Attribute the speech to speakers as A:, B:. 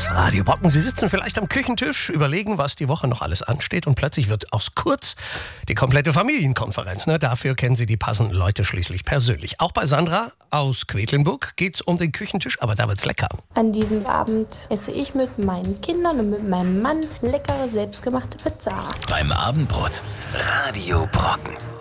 A: ist Radio Brocken. Sie sitzen vielleicht am Küchentisch, überlegen, was die Woche noch alles ansteht und plötzlich wird aus Kurz die komplette Familienkonferenz. Dafür kennen Sie die passenden Leute schließlich persönlich. Auch bei Sandra aus Quedlinburg geht es um den Küchentisch, aber da wird's lecker.
B: An diesem Abend esse ich mit meinen Kindern und mit meinem Mann leckere, selbstgemachte Pizza.
C: Beim Abendbrot Radio Brocken.